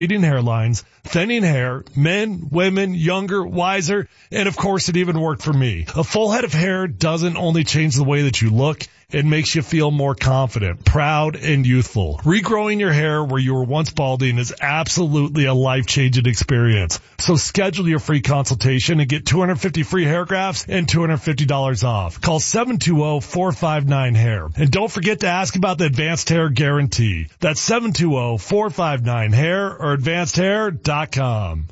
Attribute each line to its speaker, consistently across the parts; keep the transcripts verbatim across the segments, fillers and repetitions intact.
Speaker 1: Receding hairlines, thinning hair, men, women, younger, wiser, and of course it even worked for me. A full head of hair doesn't only change the way that you look, it makes you feel more confident, proud, and youthful. Regrowing your hair where you were once balding is absolutely a life-changing experience. So schedule your free consultation and get two hundred fifty free hair grafts and two hundred fifty dollars off. Call seven two zero, four five nine, hair. And don't forget to ask about the Advanced Hair Guarantee. That's seven two zero, four five nine, hair or advanced hair dot com.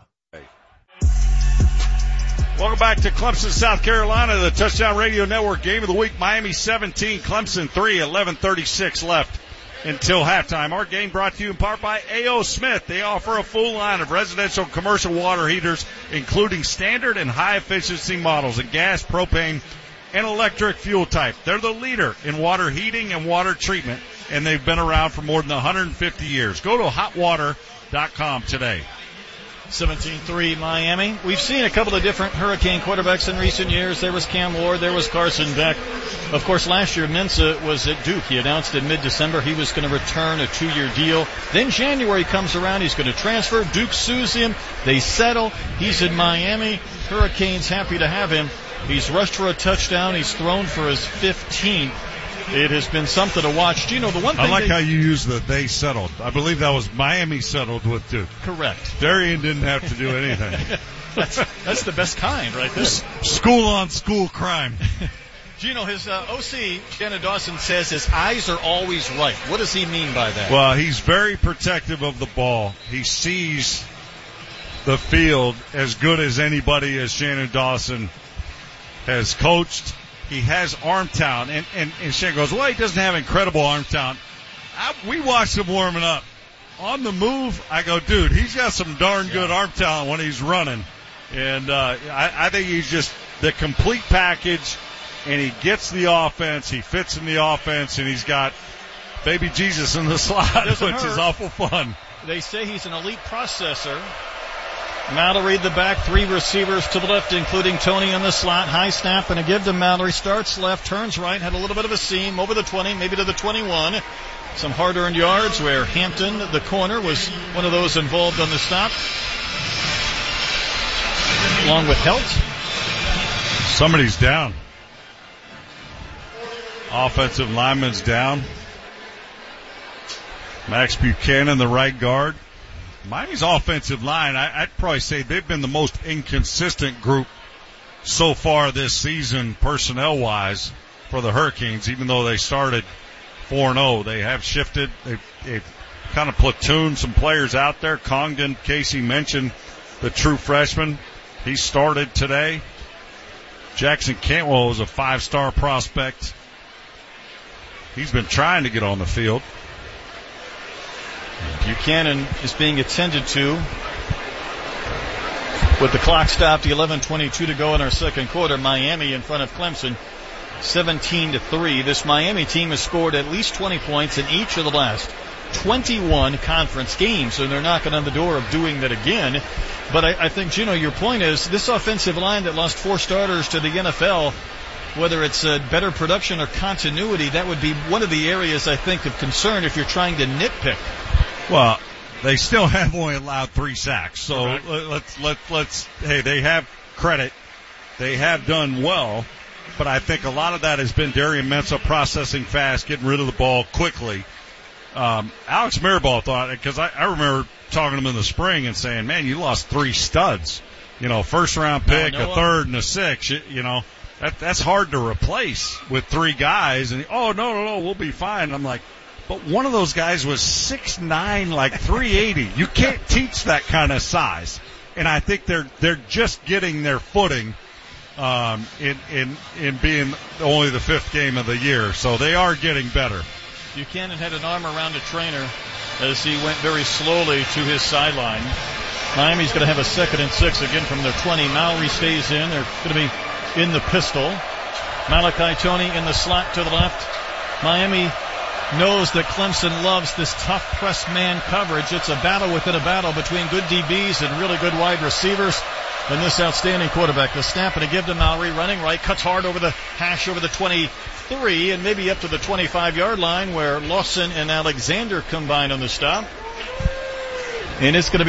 Speaker 2: Welcome back to Clemson, South Carolina, the Touchdown Radio Network Game of the Week. Miami seventeen, Clemson three, eleven thirty-six left until halftime. Our game brought to you in part by A O. Smith. They offer a full line of residential and commercial water heaters, including standard and high-efficiency models in gas, propane, and electric fuel type. They're the leader in water heating and water treatment, and they've been around for more than one hundred fifty years. Go to hot water dot com today.
Speaker 3: seventeen three Miami. We've seen a couple of different Hurricane quarterbacks in recent years. There was Cam Ward. There was Carson Beck. Of course, last year Mensah was at Duke. He announced in mid-December he was going to return a two-year deal. Then January comes around. He's going to transfer. Duke sues him. They settle. He's in Miami. Hurricanes happy to have him. He's rushed for a touchdown. He's thrown for his fifteenth. It has been something to watch. You know, the one thing
Speaker 2: I like
Speaker 3: they,
Speaker 2: how you use the they settled. I believe that was Miami settled with Duke.
Speaker 3: Correct.
Speaker 2: Darian didn't have to do anything.
Speaker 3: that's, that's the best kind right there.
Speaker 2: School on school crime.
Speaker 3: Gino, his uh, O C, Shannon Dawson, says his eyes are always right. What does he mean by that?
Speaker 2: Well, he's very protective of the ball. He sees the field as good as anybody as Shannon Dawson has coached. He has arm talent, and, and, and Shannon goes, well, he doesn't have incredible arm talent. I, we watched him warming up. On the move, I go, dude, he's got some darn yeah. good arm talent when he's running. And uh, I, I think he's just the complete package, and he gets the offense, he fits in the offense, and he's got baby Jesus in the slot, which hurt. Is awful fun.
Speaker 3: They say he's an elite processor. Mallory, the back, three receivers to the left, including Tony in the slot. High snap and a give to Mallory. Starts left, turns right, had a little bit of a seam over the twenty, maybe to the twenty-one. Some hard-earned yards where Hampton, the corner, was one of those involved on the stop. Along with Helt.
Speaker 2: Somebody's down. Offensive lineman's down. Max Buchanan, the right guard. Miami's offensive line, I, I'd probably say they've been the most inconsistent group so far this season personnel-wise for the Hurricanes, even though they started four and oh. They have shifted. They've, they've kind of platooned some players out there. Congdon, Casey mentioned the true freshman. He started today. Jackson Cantwell was a five-star prospect. He's been trying to get on the field.
Speaker 3: Buchanan is being attended to with the clock stopped, eleven twenty-two to go in our second quarter. Miami in front of Clemson, seventeen to three. This Miami team has scored at least twenty points in each of the last twenty-one conference games, and they're knocking on the door of doing that again. But I, I think, Gino, your point is this offensive line that lost four starters to the N F L, whether it's uh, better production or continuity, that would be one of the areas I think of concern if you're trying to nitpick.
Speaker 2: Well, they still have only allowed three sacks, so right. let's let let's hey, they have credit, they have done well, but I think a lot of that has been Darian Mensah processing fast, getting rid of the ball quickly. Um, Alex Mirabal thought, because I, I remember talking to him in the spring and saying, man, you lost three studs, you know, first round pick, a third, and a sixth, you, you know, that that's hard to replace with three guys, and oh no no no, we'll be fine. And I'm like. But one of those guys was six nine, like three eighty. You can't teach that kind of size. And I think they're they're just getting their footing um, in, in in being only the fifth game of the year. So they are getting better.
Speaker 3: Buchanan had an arm around a trainer as he went very slowly to his sideline. Miami's going to have a second and six again from their twenty. Mallory stays in. They're going to be in the pistol. Malachi Tony in the slot to the left. Miami knows that Clemson loves this tough press man coverage. It's a battle within a battle between good D Bs and really good wide receivers and this outstanding quarterback. The snap and a give to Mallory, running right, cuts hard over the hash over the twenty-three and maybe up to the twenty-five-yard line where Lawson and Alexander combine on the stop. and it's going to be